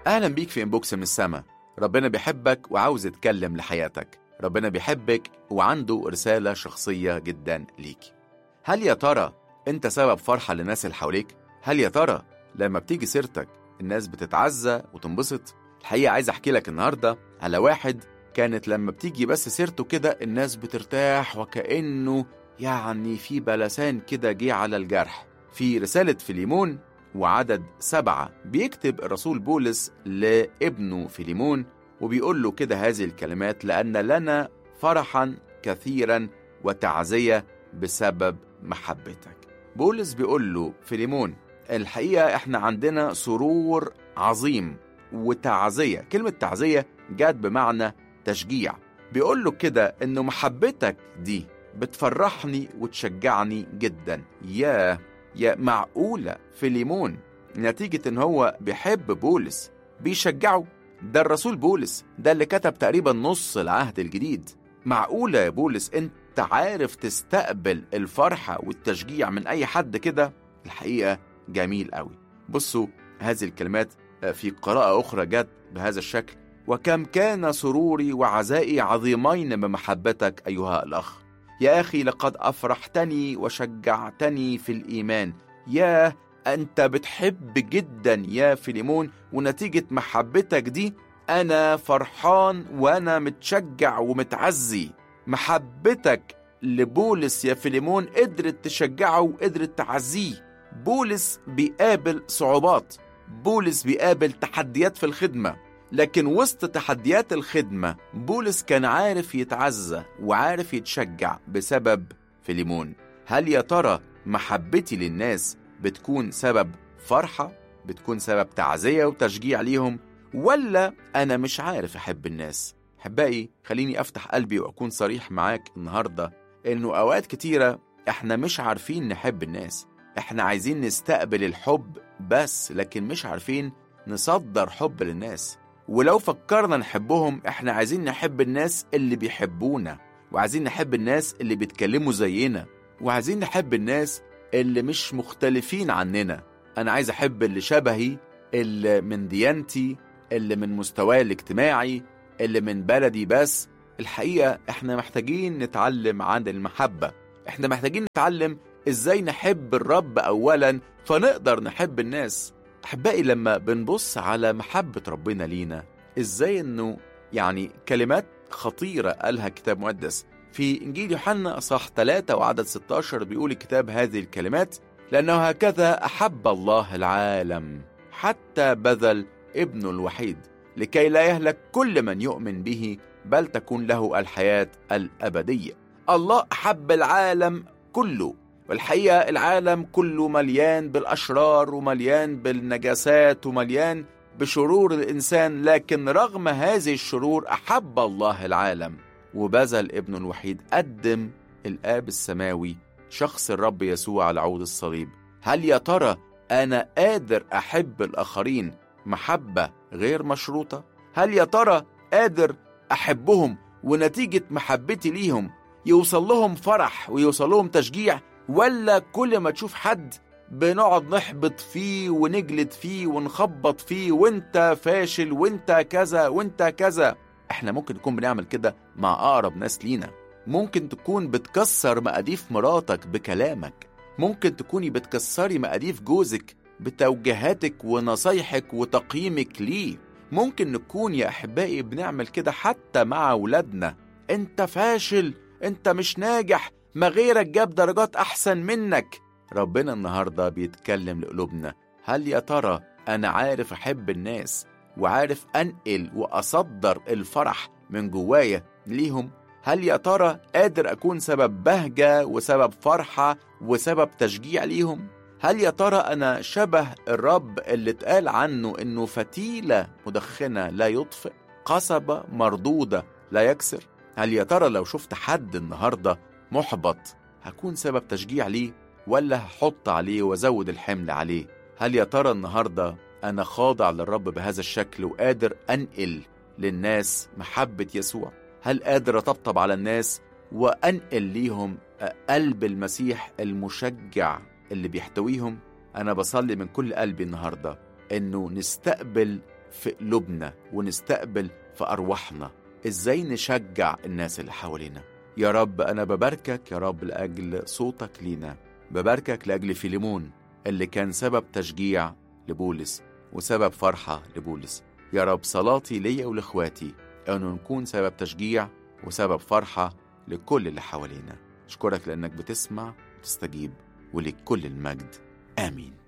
أهلا بيك في إنبوكس من السما. ربنا بيحبك وعاوز يتكلم لحياتك. ربنا بيحبك وعنده رسالة شخصية جدا ليك. هل يا ترى أنت سبب فرحة للناس اللي حواليك؟ هل يا ترى لما بتيجي سيرتك الناس بتتعزى وتنبسط؟ الحقيقة عايز أحكي لك النهاردة على واحد كانت لما بتيجي بس سيرته كده الناس بترتاح، وكأنه يعني في بلسان كده جه على الجرح. في رسالة فيليمون وعدد 7 بيكتب الرسول بولس لابنه فيليمون وبيقول له كده هذه الكلمات: لأن لنا فرحا كثيرا وتعزية بسبب محبتك. بولس بيقول له فيليمون الحقيقة احنا عندنا سرور عظيم وتعزية. كلمة تعزية جات بمعنى تشجيع. بيقول له كده انه محبتك دي بتفرحني وتشجعني جدا. يا معقولة فيليمون نتيجة ان هو بيحب بولس بيشجعه؟ ده الرسول بولس ده اللي كتب تقريبا نص العهد الجديد. معقولة يا بولس انت عارف تستقبل الفرحة والتشجيع من اي حد كده؟ الحقيقة جميل قوي. بصوا هذه الكلمات في قراءة اخرى جت بهذا الشكل: وكم كان سروري وعزائي عظيمين بمحبتك أيها الأخ. يا أخي لقد أفرحتني وشجعتني في الإيمان. يا أنت بتحب جدا يا فيليمون، ونتيجة محبتك دي أنا فرحان وأنا متشجع ومتعزي. محبتك لبولس يا فيليمون قدرت تشجعه وقدرت تعزيه. بولس بيقابل صعوبات، بولس بيقابل تحديات في الخدمة، لكن وسط تحديات الخدمة بولس كان عارف يتعزى وعارف يتشجع بسبب فيليمون. هل يا ترى محبتي للناس بتكون سبب فرحة، بتكون سبب تعزية وتشجيع ليهم، ولا أنا مش عارف أحب الناس؟ أحبائي خليني أفتح قلبي وأكون صريح معاك النهاردة إنه أوقات كتيرة إحنا مش عارفين نحب الناس. إحنا عايزين نستقبل الحب بس، لكن مش عارفين نصدر حب للناس. ولو فكرنا نحبهم احنا عايزين نحب الناس اللي بيحبونا، وعايزين نحب الناس اللي بيتكلموا زينا، وعايزين نحب الناس اللي مش مختلفين عننا. انا عايز احب اللي شبهي، اللي من ديانتي، اللي من مستواي الاجتماعي، اللي من بلدي. بس الحقيقة احنا محتاجين نتعلم عن المحبة. احنا محتاجين نتعلم ازاي نحب الرب اولا فنقدر نحب الناس. أحبائي لما بنبص على محبة ربنا لينا إزاي إنه يعني كلمات خطيرة قالها كتاب مقدس في إنجيل يوحنا أصحاح 3 وعدد 16 بيقول الكتاب هذه الكلمات: لأنه هكذا أحب الله العالم حتى بذل ابنه الوحيد لكي لا يهلك كل من يؤمن به بل تكون له الحياة الأبدية. الله أحب العالم كله، والحقيقة العالم كله مليان بالأشرار ومليان بالنجاسات ومليان بشرور الإنسان، لكن رغم هذه الشرور أحب الله العالم وبذل ابنه الوحيد. قدم الآب السماوي شخص الرب يسوع على عود الصليب. هل يا ترى أنا قادر أحب الآخرين محبة غير مشروطة؟ هل يا ترى قادر أحبهم ونتيجة محبتي ليهم يوصل لهم فرح ويوصل لهم تشجيع، ولا كل ما تشوف حد بنقعد نحبط فيه ونجلد فيه ونخبط فيه وانت فاشل وانت كذا وانت كذا؟ احنا ممكن نكون بنعمل كده مع أقرب ناس لينا. ممكن تكون بتكسر مقاديف مراتك بكلامك، ممكن تكوني بتكسري مقاديف جوزك بتوجيهاتك ونصايحك وتقييمك ليه. ممكن نكون يا أحبائي بنعمل كده حتى مع أولادنا: انت فاشل، انت مش ناجح، ما غيرك جاب درجات أحسن منك. ربنا النهاردة بيتكلم لقلوبنا: هل يا ترى أنا عارف أحب الناس وعارف أنقل وأصدر الفرح من جوايا ليهم؟ هل يا ترى قادر أكون سبب بهجة وسبب فرحة وسبب تشجيع ليهم؟ هل يا ترى أنا شبه الرب اللي اتقال عنه إنه فتيلة مدخنة لا يطفئ، قصبة مردودة لا يكسر؟ هل يا ترى لو شفت حد النهاردة محبط هكون سبب تشجيع ليه، ولا هحط عليه وزود الحمل عليه؟ هل يا ترى النهاردة أنا خاضع للرب بهذا الشكل وقادر أنقل للناس محبة يسوع؟ هل قادر أطبطب على الناس وأنقل ليهم قلب المسيح المشجع اللي بيحتويهم؟ أنا بصلي من كل قلبي النهاردة إنه نستقبل في قلوبنا ونستقبل في أرواحنا إزاي نشجع الناس اللي حوالينا. يا رب أنا بباركك يا رب لأجل صوتك لينا، بباركك لأجل فيليمون اللي كان سبب تشجيع لبولس وسبب فرحة لبولس. يا رب صلاتي ليا ولإخواتي أنه نكون سبب تشجيع وسبب فرحة لكل اللي حوالينا. أشكرك لأنك بتسمع وتستجيب، ولك كل المجد. آمين.